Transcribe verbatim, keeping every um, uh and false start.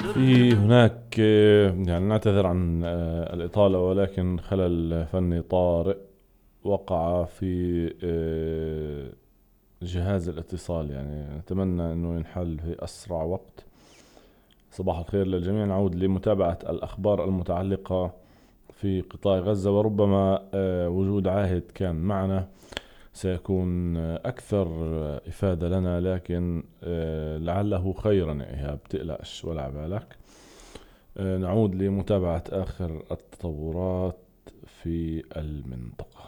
في هناك آه، يعني نعتذر عن آه، الإطالة، ولكن خلل فني طارئ وقع في آه، جهاز الاتصال. يعني نتمنى أنه ينحل في أسرع وقت. صباح الخير للجميع. نعود لمتابعة الأخبار المتعلقة في قطاع غزة، وربما آه، وجود عاهد كان معنا سيكون آه، أكثر آه، إفادة لنا، لكن آه، لعله خيرا يا إيهاب، تقلقش ولا عبالك. آه، نعود لمتابعة آخر التطورات في المنطقة.